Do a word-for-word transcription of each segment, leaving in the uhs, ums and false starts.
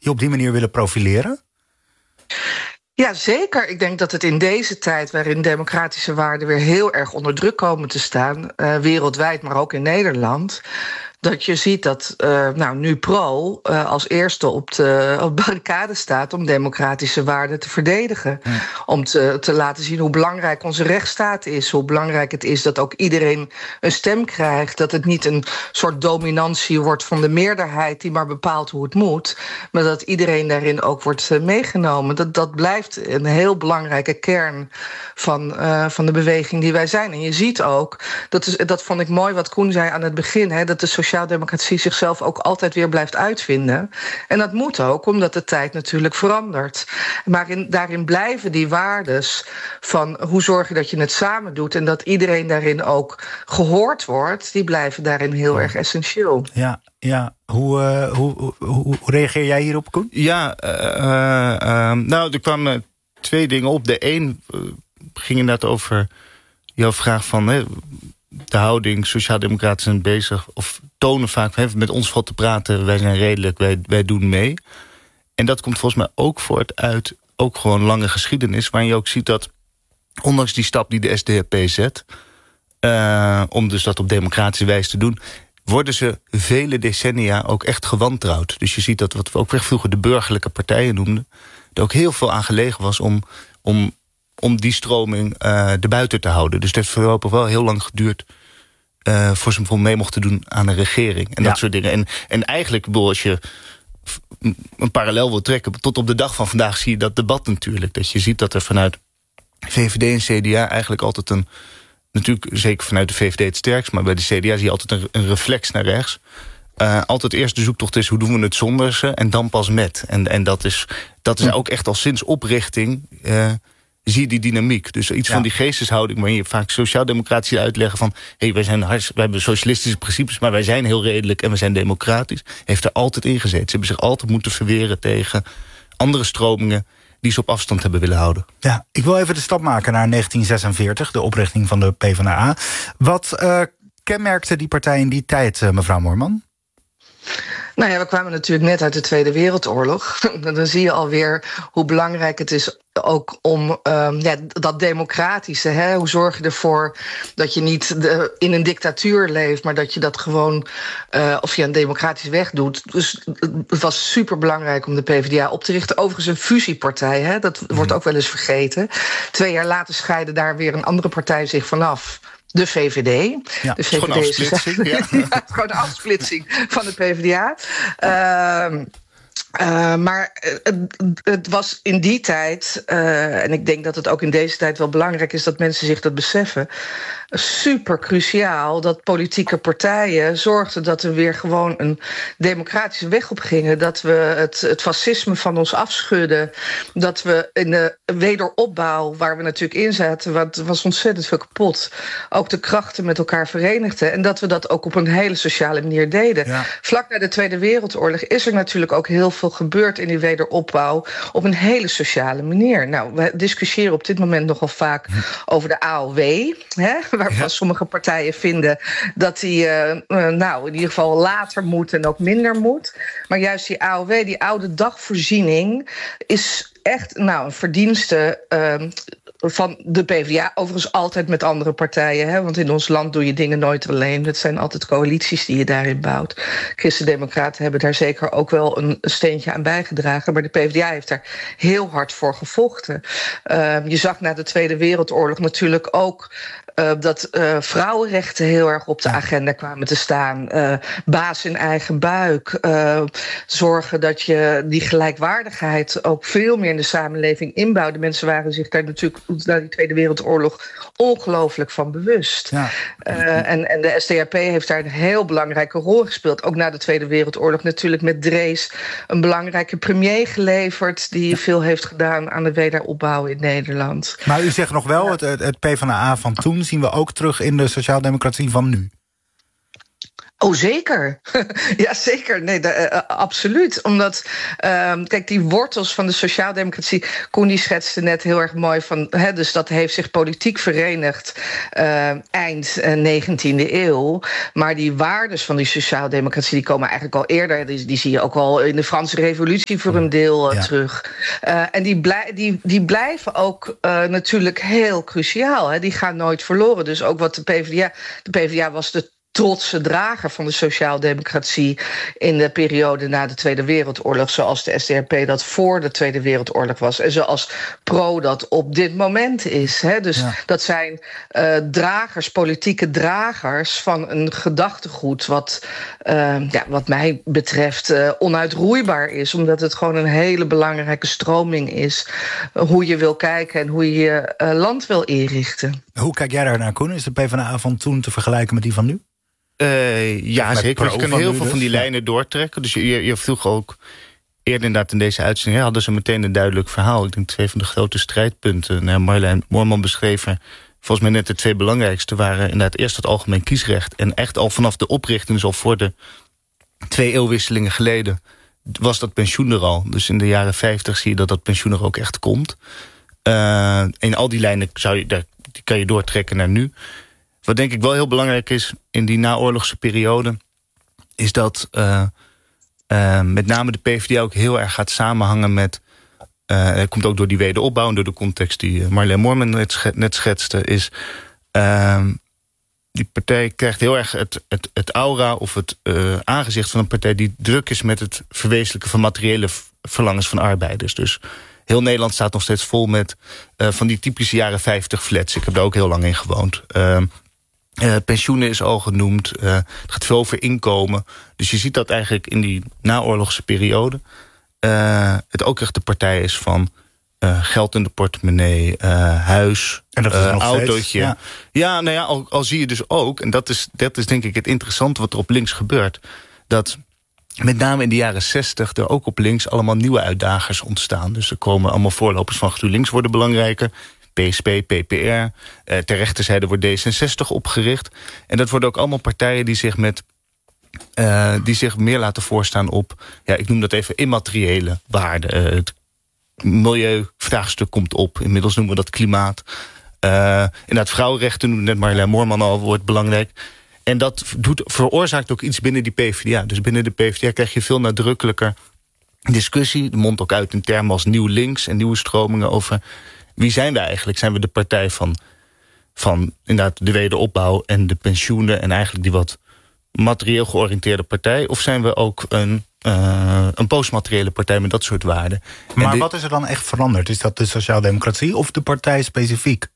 je op die manier willen profileren? Ja, zeker. Ik denk dat het in deze tijd, waarin democratische waarden weer heel erg onder druk komen te staan, uh, wereldwijd, maar ook in Nederland, dat je ziet dat uh, nou, NuPro uh, als eerste op de, op de barricade staat om democratische waarden te verdedigen. Ja. Om te, te laten zien hoe belangrijk onze rechtsstaat is. Hoe belangrijk het is dat ook iedereen een stem krijgt. Dat het niet een soort dominantie wordt van de meerderheid die maar bepaalt hoe het moet. Maar dat iedereen daarin ook wordt uh, meegenomen. Dat, dat blijft een heel belangrijke kern van, uh, van de beweging die wij zijn. En je ziet ook, dat, is, dat vond ik mooi wat Koen zei aan het begin, hè, dat de sociaaldemocratie zichzelf ook altijd weer blijft uitvinden. En dat moet ook, omdat de tijd natuurlijk verandert. Maar in, daarin blijven die waardes van hoe zorg je dat je het samen doet en dat iedereen daarin ook gehoord wordt, die blijven daarin heel erg essentieel. Ja, ja. Hoe, uh, hoe, hoe, hoe reageer jij hierop, Koen? Ja, uh, uh, nou, er kwamen twee dingen op. De een uh, ging inderdaad over jouw vraag van Hè, de houding, sociaaldemocraten zijn bezig, of tonen vaak, hè, met ons valt te praten, wij zijn redelijk, wij, wij doen mee. En dat komt volgens mij ook voort uit ook gewoon lange geschiedenis, waarin je ook ziet dat, ondanks die stap die de S D A P zet, uh, om dus dat op democratische wijze te doen, worden ze vele decennia ook echt gewantrouwd. Dus je ziet dat wat we ook echt vroeger de burgerlijke partijen noemden, er ook heel veel aan gelegen was om, om, om die stroming uh, erbuiten te houden. Dus het heeft voorlopig wel heel lang geduurd Uh, voor ze bijvoorbeeld mee mochten doen aan een regering. En ja. dat soort dingen. En, en eigenlijk, bedoel, als je een parallel wil trekken, tot op de dag van vandaag zie je dat debat natuurlijk. Dat je ziet dat er vanuit V V D en C D A eigenlijk altijd een, natuurlijk zeker vanuit de V V D het sterkst, maar bij de C D A zie je altijd een, een reflex naar rechts. Uh, altijd eerst de zoektocht is, hoe doen we het zonder ze, en dan pas met. En, en dat is, dat is ook echt al sinds oprichting Uh, zie je die dynamiek. Dus iets ja. van die geesteshouding waarin je vaak sociaaldemocratie uitleggen van hé, hey, wij zijn hard, wij hebben socialistische principes, maar wij zijn heel redelijk en we zijn democratisch, heeft er altijd in gezeten. Ze hebben zich altijd moeten verweren tegen andere stromingen die ze op afstand hebben willen houden. Ja, ik wil even de stap maken naar negentien zesenveertig, de oprichting van de PvdA. Wat uh, kenmerkte die partij in die tijd, uh, mevrouw Moorman? Nou ja, we kwamen natuurlijk net uit de Tweede Wereldoorlog. Dan zie je alweer hoe belangrijk het is ook om um, ja, dat democratische. Hè? Hoe zorg je ervoor dat je niet de, in een dictatuur leeft, maar dat je dat gewoon uh, of je een democratisch weg doet. Dus het was super belangrijk om de PvdA op te richten. Overigens een fusiepartij, hè? Dat mm. wordt ook wel eens vergeten. Twee jaar later scheidde daar weer een andere partij zich vanaf. De V V D. Ja, de V V D gewoon afsplitsing. Ja. ja, gewoon de afsplitsing van de PvdA. Uh, Uh, maar het, het was in die tijd, uh, en ik denk dat het ook in deze tijd wel belangrijk is dat mensen zich dat beseffen, super cruciaal dat politieke partijen zorgden dat er weer gewoon een democratische weg op gingen. Dat we het, het fascisme van ons afschudden. Dat we in de wederopbouw, waar we natuurlijk in zaten, want er was ontzettend veel kapot, ook de krachten met elkaar verenigden. En dat we dat ook op een hele sociale manier deden. Ja. Vlak na de Tweede Wereldoorlog is er natuurlijk ook heel veel gebeurd in die wederopbouw op een hele sociale manier. Nou, we discussiëren op dit moment nogal vaak over de A O W, hè, waarvan ja. sommige partijen vinden dat die uh, uh, nou in ieder geval later moet en ook minder moet. Maar juist die A O W, die oude dagvoorziening, is echt nou een verdienste Uh, van de PvdA, overigens altijd met andere partijen. Hè? Want in ons land doe je dingen nooit alleen. Het zijn altijd coalities die je daarin bouwt. Christen-Democraten hebben daar zeker ook wel een steentje aan bijgedragen. Maar de PvdA heeft daar heel hard voor gevochten. Uh, je zag na de Tweede Wereldoorlog natuurlijk ook Uh, dat uh, vrouwenrechten heel erg op de agenda kwamen te staan. Uh, baas in eigen buik. Uh, zorgen dat je die gelijkwaardigheid ook veel meer in de samenleving inbouwde. Mensen waren zich daar natuurlijk na die Tweede Wereldoorlog ongelooflijk van bewust. Ja. Uh, en, en de S D A P heeft daar een heel belangrijke rol gespeeld. Ook na de Tweede Wereldoorlog natuurlijk met Drees een belangrijke premier geleverd die ja. veel heeft gedaan aan de wederopbouw in Nederland. Maar u zegt nog wel, ja. het, het PvdA van toen zien we ook terug in de sociaaldemocratie van nu. Oh, zeker. Ja, zeker. Nee, de, uh, absoluut. Omdat, uh, kijk, die wortels van de sociaaldemocratie, Koen die schetste net heel erg mooi van, hè, dus dat heeft zich politiek verenigd uh, eind uh, negentiende eeuw. Maar die waardes van die sociaaldemocratie, die komen eigenlijk al eerder. Die, die zie je ook wel in de Franse Revolutie voor een deel uh, ja. terug. Uh, en die, blij, die, die blijven ook uh, natuurlijk heel cruciaal. Hè. Die gaan nooit verloren. Dus ook wat de PvdA... De PvdA was de trotse drager van de sociaaldemocratie in de periode na de Tweede Wereldoorlog, zoals de S D A P dat voor de Tweede Wereldoorlog was en zoals Pro dat op dit moment is. Hè. Dus ja. dat zijn uh, dragers, politieke dragers van een gedachtegoed wat, uh, ja, wat mij betreft uh, onuitroeibaar is, omdat het gewoon een hele belangrijke stroming is uh, hoe je wil kijken en hoe je je uh, land wil inrichten. Hoe kijk jij daar naar, Koen? Is de PvdA van toen te vergelijken met die van nu? Uh, ja, met zeker. Je kan heel veel dus. van die ja. lijnen doortrekken. Dus je, je vroeg ook eerder inderdaad in deze uitzending, hadden ze meteen een duidelijk verhaal. Ik denk twee van de grote strijdpunten. Nou, Marjolein Moorman beschreven, volgens mij net de twee belangrijkste waren inderdaad eerst het algemeen kiesrecht. En echt al vanaf de oprichting, dus al voor de twee eeuwwisselingen geleden, was dat pensioen er al. Dus in de jaren vijftig zie je dat dat pensioen er ook echt komt. Uh, en al die lijnen zou je, die kan je doortrekken naar nu. Wat denk ik wel heel belangrijk is in die naoorlogse periode, is dat uh, uh, met name de PvdA ook heel erg gaat samenhangen met, uh, het komt ook door die wederopbouw en door de context die Marjolein Moorman net, net schetste, is uh, die partij krijgt heel erg het, het, het aura of het uh, aangezicht van een partij die druk is met het verwezenlijken van materiële verlangens van arbeiders. Dus heel Nederland staat nog steeds vol met uh, van die typische jaren vijftig flats. Ik heb daar ook heel lang in gewoond. Uh, Uh, pensioenen is al genoemd. Uh, het gaat veel over inkomen. Dus je ziet dat eigenlijk in die naoorlogse periode uh, het ook echt de partij is van uh, geld in de portemonnee, uh, huis, en dat is uh, nog autootje. Ja. ja, nou ja, al, al zie je dus ook, en dat is, dat is denk ik het interessante wat er op links gebeurt, dat met name in de jaren zestig er ook op links allemaal nieuwe uitdagers ontstaan. Dus er komen allemaal voorlopers van GroenLinks worden belangrijker. P S P, P P R, uh, ter rechterzijde wordt D zesenzestig opgericht. En dat worden ook allemaal partijen die zich met uh, die zich meer laten voorstaan op, ja, ik noem dat even immateriële waarden. Uh, het milieuvraagstuk komt op. Inmiddels noemen we dat klimaat. Uh, inderdaad, vrouwenrechten, noemde net Marjolein Moorman al, wordt belangrijk. En dat doet, veroorzaakt ook iets binnen die PvdA. Dus binnen de PvdA krijg je veel nadrukkelijker discussie. De mondt ook uit in termen als nieuw links en nieuwe stromingen over wie zijn we eigenlijk? Zijn we de partij van, van inderdaad de wederopbouw en de pensioenen en eigenlijk die wat materieel georiënteerde partij? Of zijn we ook een, uh, een postmateriële partij met dat soort waarden? Maar de, wat is er dan echt veranderd? Is dat de sociaaldemocratie of de partij specifiek?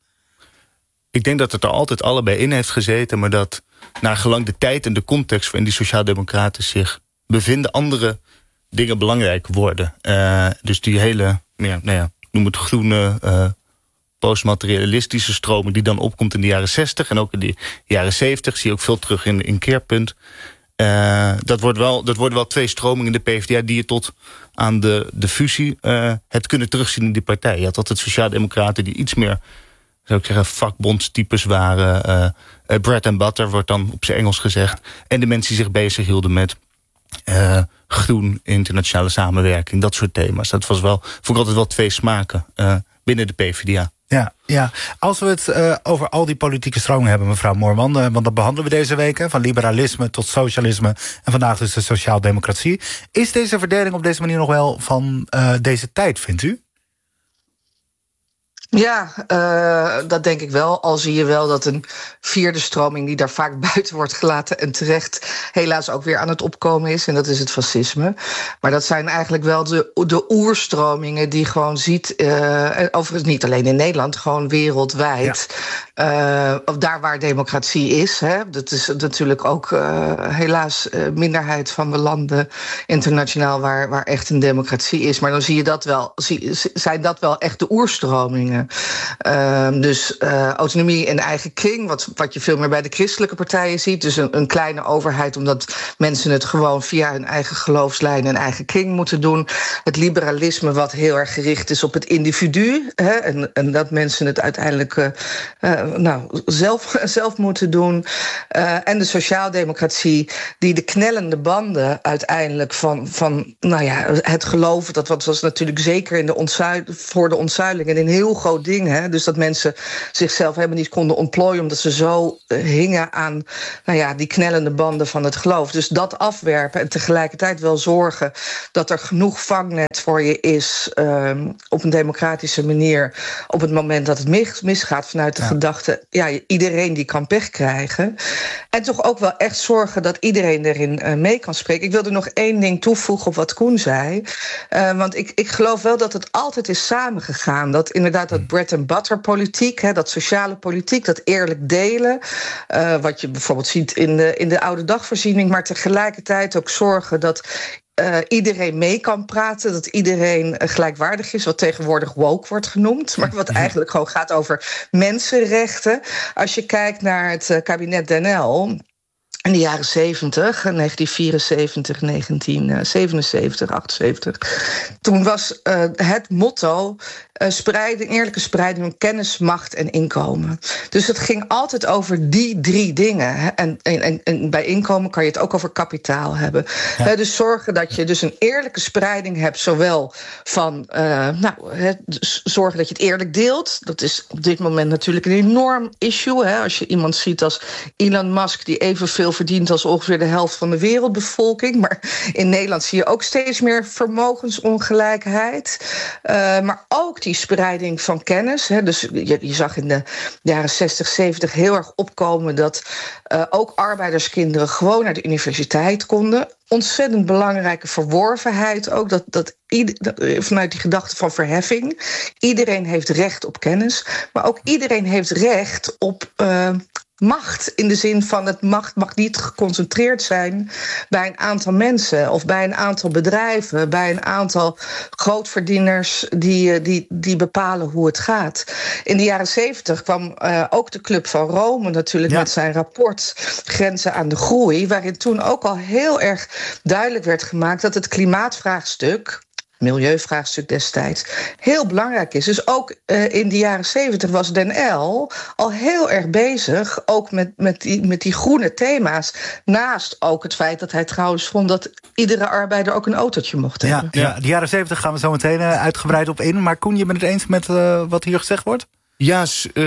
Ik denk dat het er altijd allebei in heeft gezeten, maar dat naar gelang de tijd en de context waarin die sociaaldemocraten zich bevinden, andere dingen belangrijk worden. Uh, dus die hele, ja, nou ja, noem het groene, uh, postmaterialistische stroming die dan opkomt in de jaren zestig en ook in de jaren zeventig, zie je ook veel terug in, in Keerpunt. Uh, dat, wordt wel, dat worden wel twee stromingen in de PvdA die je tot aan de, de fusie uh, hebt kunnen terugzien in die partij. Je had altijd sociaaldemocraten die iets meer, zou ik zeggen, vakbondstypes waren. Uh, uh, bread and butter wordt dan op zijn Engels gezegd. En de mensen die zich bezig hielden met Uh, groen, internationale samenwerking, dat soort thema's. Dat was wel, vond ik altijd wel twee smaken uh, binnen de PvdA. Ja, ja. Als we het uh, over al die politieke stromingen hebben, mevrouw Moorman, uh, want dat behandelen we deze week, hè, van liberalisme tot socialisme en vandaag dus de sociaaldemocratie. Is deze verdeling op deze manier nog wel van uh, deze tijd, vindt u? Ja, uh, dat denk ik wel. Al zie je wel dat een vierde stroming die daar vaak buiten wordt gelaten en terecht helaas ook weer aan het opkomen is. En dat is het fascisme. Maar dat zijn eigenlijk wel de, de oerstromingen die gewoon ziet, uh, overigens niet alleen in Nederland, gewoon wereldwijd. Ja. Uh, daar waar democratie is. Hè. Dat is natuurlijk ook uh, helaas uh, minderheid van de landen internationaal waar, waar echt een democratie is. Maar dan zie je dat wel, zie, zijn dat wel echt de oerstromingen. dingen. Uh, dus uh, autonomie in eigen kring, wat, wat je veel meer bij de christelijke partijen ziet. Dus een, een kleine overheid, omdat mensen het gewoon via hun eigen geloofslijn en eigen kring moeten doen. Het liberalisme, wat heel erg gericht is op het individu. Hè, en, en dat mensen het uiteindelijk uh, uh, nou, zelf, zelf moeten doen. Uh, en de sociaaldemocratie, die de knellende banden uiteindelijk van, van nou ja, het geloven, dat was natuurlijk zeker in de ontzuil, voor de ontzuiling een heel groot ding. Hè, dus dat mensen zichzelf helemaal niet konden ontplooien, omdat ze zo uh, hingen aan nou ja, die knellende banden van het geloof. Dus dat afwerpen en tegelijkertijd wel zorgen dat er genoeg vangnet voor je is uh, op een democratische manier op het moment dat het mis, misgaat vanuit de ja. gedachte, ja, iedereen die kan pech krijgen. En toch ook wel echt zorgen dat iedereen erin uh, mee kan spreken. Ik wilde nog één ding toevoegen op wat Koen zei. Uh, want ik, ik geloof wel dat het altijd is samengegaan. Dat inderdaad dat bread and butter politiek, hè, dat sociale politiek, dat eerlijk delen. Uh, wat je bijvoorbeeld ziet in de, in de oude dagvoorziening. Maar tegelijkertijd ook zorgen dat Uh, iedereen mee kan praten, dat iedereen uh, gelijkwaardig is, wat tegenwoordig woke wordt genoemd, maar wat eigenlijk gewoon gaat over mensenrechten. Als je kijkt naar het uh, kabinet Den Uyl in de jaren zeventig, negentien vierenzeventig, negentien zevenenzeventig, achtenzeventig. Toen was uh, het motto uh, spreiding, eerlijke spreiding van kennis, macht en inkomen. Dus het ging altijd over die drie dingen. Hè? En, en, en bij inkomen kan je het ook over kapitaal hebben. Ja. Uh, dus zorgen dat je dus een eerlijke spreiding hebt, zowel van uh, nou, he, dus zorgen dat je het eerlijk deelt. Dat is op dit moment natuurlijk een enorm issue. Hè? Als je iemand ziet als Elon Musk, die evenveel verdient als ongeveer de helft van de wereldbevolking. Maar in Nederland zie je ook steeds meer vermogensongelijkheid. Uh, maar ook die spreiding van kennis. Hè. Dus je, je zag in de jaren zestig, zeventig heel erg opkomen dat uh, ook arbeiderskinderen gewoon naar de universiteit konden. Ontzettend belangrijke verworvenheid ook. Dat, dat, ieder, dat vanuit die gedachte van verheffing. Iedereen heeft recht op kennis. Maar ook iedereen heeft recht op Uh, macht, in de zin van het macht mag niet geconcentreerd zijn bij een aantal mensen of bij een aantal bedrijven, bij een aantal grootverdieners die, die, die bepalen hoe het gaat. In de jaren zeventig kwam uh, ook de Club van Rome natuurlijk ja. met zijn rapport Grenzen aan de Groei, waarin toen ook al heel erg duidelijk werd gemaakt dat het klimaatvraagstuk, milieuvraagstuk destijds, heel belangrijk is. Dus ook uh, in de jaren zeventig was Den Uyl al heel erg bezig, ook met, met, die, met die groene thema's. Naast ook het feit dat hij trouwens vond dat iedere arbeider ook een autootje mocht hebben. Ja, ja, de jaren zeventig gaan we zo meteen uh, uitgebreid op in. Maar Koen, je bent het eens met uh, wat hier gezegd wordt? Ja,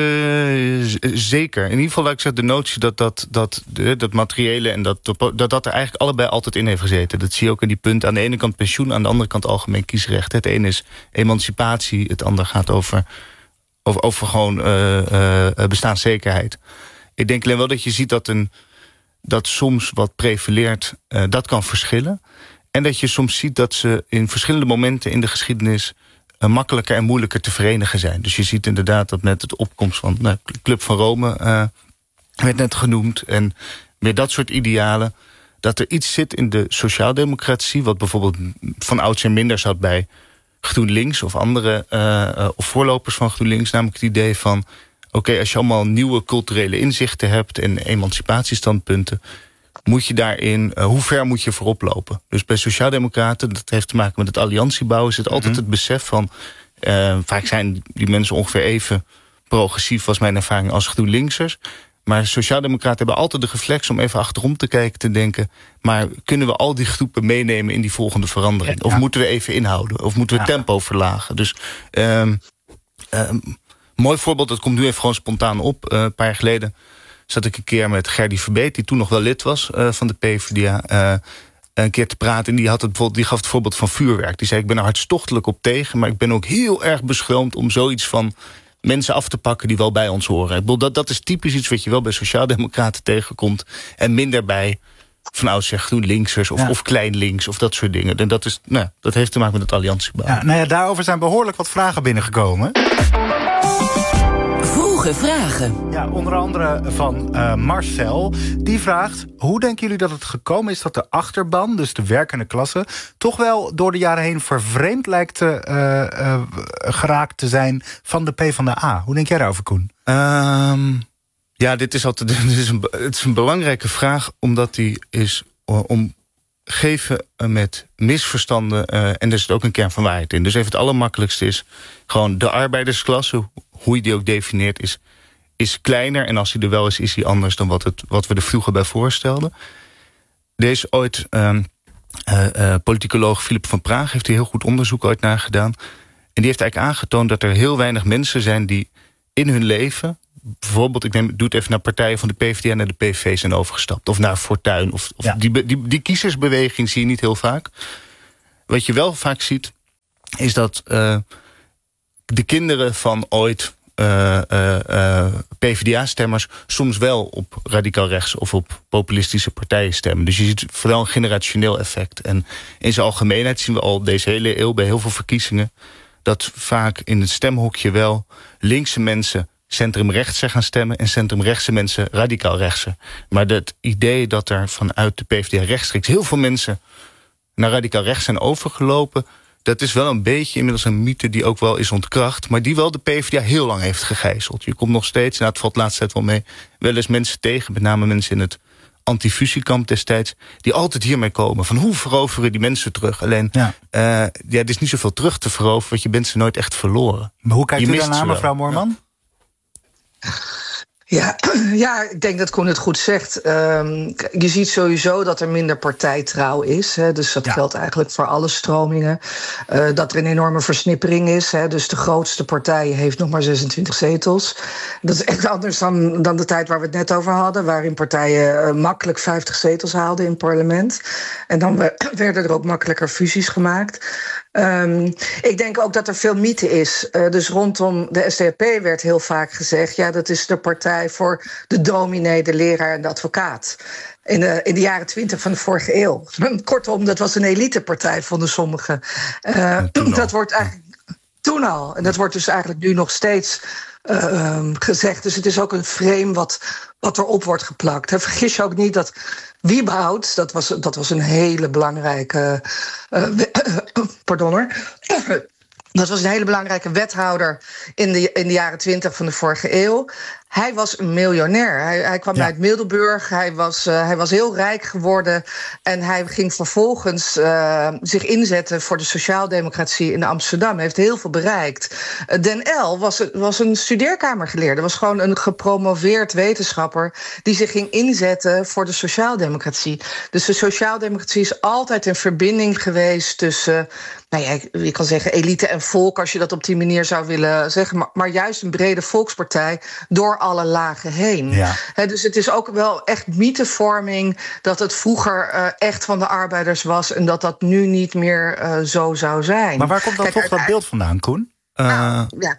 uh, zeker. In ieder geval, laat ik zeggen, de notie dat dat, dat, de, dat materiële en dat, dat dat er eigenlijk allebei altijd in heeft gezeten. Dat zie je ook in die punten. Aan de ene kant pensioen, aan de andere kant algemeen kiesrecht. Het ene is emancipatie, het andere gaat over, over, over gewoon uh, uh, bestaanszekerheid. Ik denk alleen wel dat je ziet dat, een, dat soms wat prevaleert, uh, dat kan verschillen. En dat je soms ziet dat ze in verschillende momenten in de geschiedenis makkelijker en moeilijker te verenigen zijn. Dus je ziet inderdaad dat met het opkomst van nou, Club van Rome uh, werd net genoemd en meer dat soort idealen, dat er iets zit in de sociaaldemocratie wat bijvoorbeeld van oudsher minder zat bij GroenLinks of andere uh, uh, of voorlopers van GroenLinks, namelijk het idee van oké, okay, als je allemaal nieuwe culturele inzichten hebt en emancipatiestandpunten, moet je daarin, uh, hoe ver moet je voorop lopen? Dus bij sociaaldemocraten, dat heeft te maken met het alliantiebouwen, zit altijd mm-hmm. het besef van, uh, vaak zijn die mensen ongeveer even progressief, was mijn ervaring, als GroenLinksers. Maar sociaaldemocraten hebben altijd de reflex om even achterom te kijken, te denken, maar kunnen we al die groepen meenemen in die volgende verandering? Ja, ja. Of moeten we even inhouden? Of moeten we ja. tempo verlagen? Dus um, um, mooi voorbeeld, dat komt nu even gewoon spontaan op. Uh, een paar jaar geleden zat ik een keer met Gerdy Verbeet, die toen nog wel lid was uh, van de PvdA, uh, een keer te praten. En die, had het bijvoorbeeld, die gaf het voorbeeld van vuurwerk. Die zei, ik ben er hartstochtelijk op tegen, maar ik ben ook heel erg beschroomd om zoiets van mensen af te pakken die wel bij ons horen. Ik bedoel, dat, dat is typisch iets wat je wel bij sociaaldemocraten tegenkomt en minder bij van oudsher GroenLinksers of, ja. of klein links of dat soort dingen. En dat, is, nou, dat heeft te maken met het alliantiebouw. Ja, nou ja, daarover zijn behoorlijk wat vragen binnengekomen. Vroeger Vroege Vragen. Ja, onder andere van uh, Marcel. Die vraagt, hoe denken jullie dat het gekomen is dat de achterban, dus de werkende klasse, toch wel door de jaren heen vervreemd lijkt te, uh, uh, geraakt te zijn van de PvdA? Hoe denk jij daarover, Koen? Um, ja, dit is altijd dit is een, het is een belangrijke vraag, omdat die is uh, omgeven met misverstanden. Uh, en er zit ook een kern van waarheid in. Dus even het allermakkelijkste is gewoon de arbeidersklasse, hoe je die ook definieert, is, is kleiner. En als hij er wel is, is hij anders dan wat, het, wat we er vroeger bij voorstelden. Er is ooit um, uh, uh, politicoloog Philip van Praag heeft hier heel goed onderzoek ooit naar gedaan. En die heeft eigenlijk aangetoond dat er heel weinig mensen zijn die in hun leven, bijvoorbeeld, ik neem, doe het even naar partijen van de PvdA en naar de P V zijn overgestapt. Of naar Fortuyn. Of, of ja. die, die, die kiezersbeweging zie je niet heel vaak. Wat je wel vaak ziet, is dat uh, de kinderen van ooit uh, uh, uh, PvdA-stemmers soms wel op radicaal rechts of op populistische partijen stemmen. Dus je ziet vooral een generationeel effect. En in zijn algemeenheid zien we al deze hele eeuw bij heel veel verkiezingen dat vaak in het stemhokje wel linkse mensen centrumrechtse gaan stemmen en centrumrechtse mensen radicaal rechtse. Maar het idee dat er vanuit de PvdA rechtstreeks heel veel mensen naar radicaal rechts zijn overgelopen, dat is wel een beetje inmiddels een mythe die ook wel is ontkracht, maar die wel de PvdA heel lang heeft gegijzeld. Je komt nog steeds, nou het valt de laatste tijd wel mee, wel eens mensen tegen, met name mensen in het antifusiekamp destijds, die altijd hiermee komen van hoe veroveren die mensen terug. Alleen, ja, uh, ja er is niet zoveel terug te veroveren, want je bent ze nooit echt verloren. Maar hoe kijkt u daarna, mevrouw Moorman? Ja. Ja, ja, ik denk dat Koen het goed zegt. Um, je ziet sowieso dat er minder partijtrouw is. Hè, dus dat ja. geldt eigenlijk voor alle stromingen. Uh, dat er een enorme versnippering is. Hè, dus de grootste partij heeft nog maar zesentwintig zetels. Dat is echt anders dan, dan de tijd waar we het net over hadden, waarin partijen uh, makkelijk vijftig zetels haalden in het parlement. En dan we, werden er ook makkelijker fusies gemaakt. Um, ik denk ook dat er veel mythe is. Uh, dus rondom de S D A P werd heel vaak gezegd, ja, dat is de partij voor de dominee, de leraar en de advocaat. In de, in de jaren twintig van de vorige eeuw. Kortom, dat was een elitepartij, vonden sommigen. Uh, dat wordt eigenlijk toen al. En dat wordt dus eigenlijk nu nog steeds uh, um, gezegd. Dus het is ook een frame wat, wat erop wordt geplakt. He, vergis je ook niet dat Wieboud, dat was, dat was een hele belangrijke Uh, uh, pardon hoor. Dat was een hele belangrijke wethouder in de, in de jaren twintig van de vorige eeuw. Hij was een miljonair. Hij, hij kwam ja. uit Middelburg. Hij was, uh, hij was heel rijk geworden. En hij ging vervolgens uh, zich inzetten voor de sociaaldemocratie in Amsterdam. Hij heeft heel veel bereikt. Uh, Den Uyl was, was een studeerkamergeleerde. Was gewoon een gepromoveerd wetenschapper die zich ging inzetten voor de sociaaldemocratie. Dus de sociaaldemocratie is altijd een verbinding geweest tussen, nou ja, je kan zeggen elite en volk, als je dat op die manier zou willen zeggen. Maar, maar juist een brede volkspartij door alle lagen heen. Ja. He, dus het is ook wel echt mythevorming dat het vroeger uh, echt van de arbeiders was en dat dat nu niet meer uh, zo zou zijn. Maar waar komt dan Kijk, toch dat beeld vandaan, Koen? Uh, nou, ja.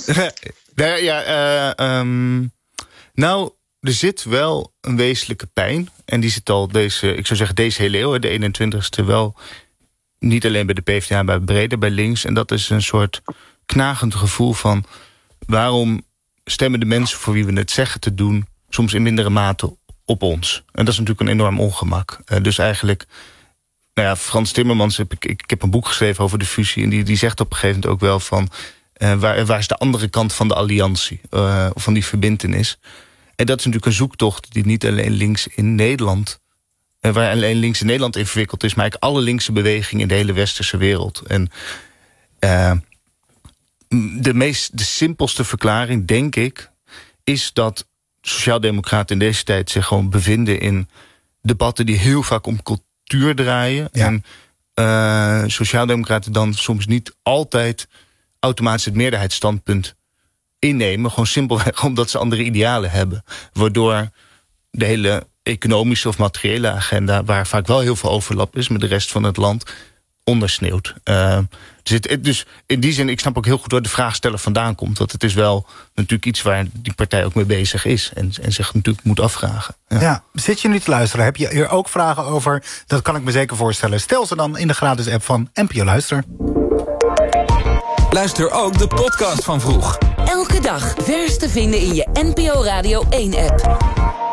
ja, ja uh, um, nou, er zit wel een wezenlijke pijn. En die zit al deze, ik zou zeggen deze hele eeuw, de eenentwintigste wel, niet alleen bij de PvdA, maar breder bij links. En dat is een soort knagend gevoel van waarom stemmen de mensen voor wie we het zeggen te doen soms in mindere mate op ons. En dat is natuurlijk een enorm ongemak. Uh, dus eigenlijk, nou ja, Frans Timmermans, heb ik, ik, ik heb een boek geschreven over de fusie en die, die zegt op een gegeven moment ook wel van uh, waar, waar is de andere kant van de alliantie, uh, van die verbintenis. En dat is natuurlijk een zoektocht die niet alleen links in Nederland, uh, waar alleen links in Nederland in verwikkeld is, maar eigenlijk alle linkse bewegingen in de hele westerse wereld. En uh, De, meest, de simpelste verklaring, denk ik, is dat sociaaldemocraten in deze tijd zich gewoon bevinden in debatten die heel vaak om cultuur draaien. Ja. En uh, sociaaldemocraten dan soms niet altijd automatisch het meerderheidsstandpunt innemen. Gewoon simpelweg omdat ze andere idealen hebben. Waardoor de hele economische of materiële agenda, waar vaak wel heel veel overlap is met de rest van het land, ondersneeuwt. Uh, dus, het, dus in die zin, ik snap ook heel goed waar de vraagsteller vandaan komt. Want het is wel natuurlijk iets waar die partij ook mee bezig is. En, en zich natuurlijk moet afvragen. Ja. ja, zit je nu te luisteren? Heb je hier ook vragen over? Dat kan ik me zeker voorstellen. Stel ze dan in de gratis app van N P O Luister. Luister ook de podcast van Vroeg. Elke dag vers te vinden in je N P O Radio één app.